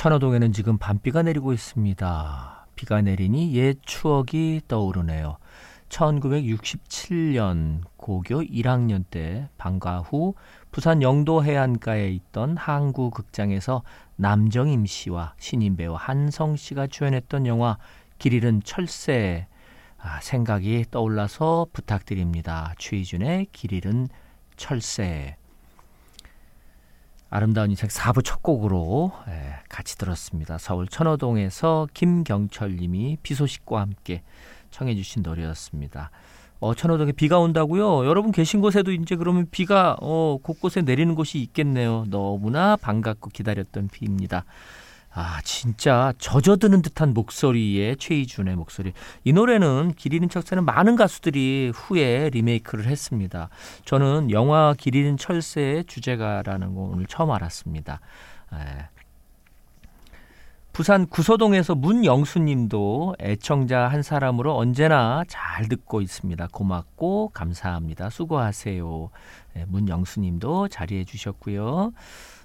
천호동에는 지금 밤비가 내리고 있습니다. 비가 내리니 옛 추억이 떠오르네요. 1967년 고교 1학년 때 방과 후 부산 영도 해안가에 있던 항구극장에서 남정임 씨와 신인 배우 한성 씨가 주연했던 영화 길 잃은 철새, 생각이 떠올라서 부탁드립니다. 최희준의 길 잃은 철새. 아름다운 인생 4부 첫 곡으로 같이 들었습니다. 서울 천호동에서 김경철 님이 비 소식과 함께 청해 주신 노래였습니다. 천호동에 비가 온다고요? 여러분 계신 곳에도 이제 그러면 비가 곳곳에 내리는 곳이 있겠네요. 너무나 반갑고 기다렸던 비입니다. 진짜 젖어드는 듯한 목소리의 최희준의 목소리. 이 노래는 길 잃은 철새는 많은 가수들이 후에 리메이크를 했습니다. 저는 영화 길 잃은 철새의 주제가라는 거 오늘 처음 알았습니다. 부산 구서동에서 문영수님도 애청자 한 사람으로 언제나 잘 듣고 있습니다. 고맙고 감사합니다. 수고하세요. 문영수님도 자리해 주셨고요.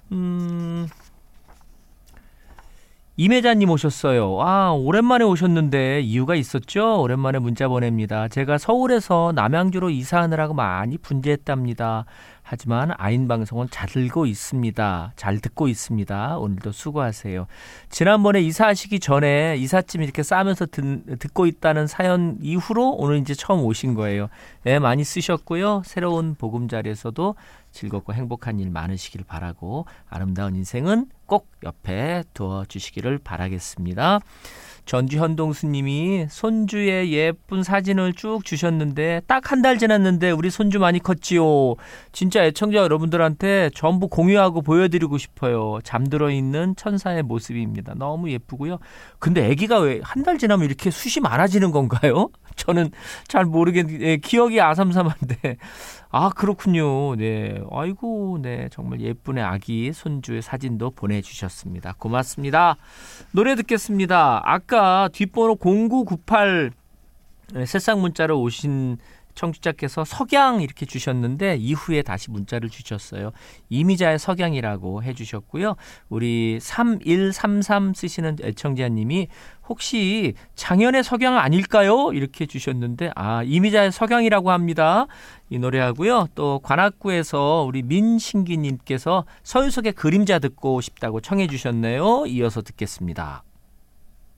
이매자님 오셨어요. 오랜만에 오셨는데 이유가 있었죠? 오랜만에 문자 보냅니다. 제가 서울에서 남양주로 이사하느라고 많이 분주했답니다. 하지만 아인방송은 잘 듣고 있습니다. 잘 듣고 있습니다. 오늘도 수고하세요. 지난번에 이사하시기 전에 이삿짐 이렇게 싸면서 듣고 있다는 사연 이후로 오늘 이제 처음 오신 거예요. 많이 쓰셨고요. 새로운 보금자리에서도 즐겁고 행복한 일 많으시길 바라고 아름다운 인생은 꼭 옆에 두어주시기를 바라겠습니다. 전주 현동수님이 손주의 예쁜 사진을 쭉 주셨는데 딱 한 달 지났는데 우리 손주 많이 컸지요. 진짜 애청자 여러분들한테 전부 공유하고 보여드리고 싶어요. 잠들어 있는 천사의 모습입니다. 너무 예쁘고요. 근데 아기가 왜 한 달 지나면 이렇게 숱이 많아지는 건가요? 저는 잘 모르겠는데 기억이 아삼삼한데 그렇군요. 네, 아이고, 네, 정말 예쁜 아기 손주의 사진도 보내주셨습니다. 고맙습니다. 노래 듣겠습니다. 아까 뒷번호 0998 새싹 문자로 오신 청취자께서 석양 이렇게 주셨는데 이후에 다시 문자를 주셨어요. 이미자의 석양이라고 해주셨고요. 우리 3133 쓰시는 애청자님이 혹시 장현의 석양 아닐까요? 이렇게 주셨는데 이미자의 석양이라고 합니다. 이 노래하고요. 또 관악구에서 우리 민신기님께서 서유석의 그림자 듣고 싶다고 청해 주셨네요. 이어서 듣겠습니다.